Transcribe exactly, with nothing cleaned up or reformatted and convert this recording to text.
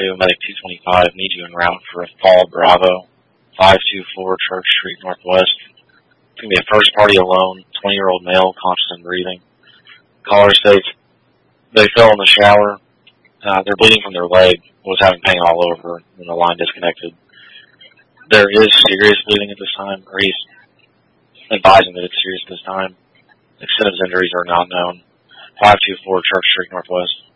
Medic two twenty-five, need you en route for a fall Bravo, five two four Church Street Northwest. It's going to be a first party alone, twenty-year-old male, conscious and breathing. Caller states they fell in the shower. Uh, they're bleeding from their leg, was having pain all over when the line disconnected. There is serious bleeding at this time, or he's advising that it's serious at this time. Extent of his injuries are not known. five two four Church Street Northwest.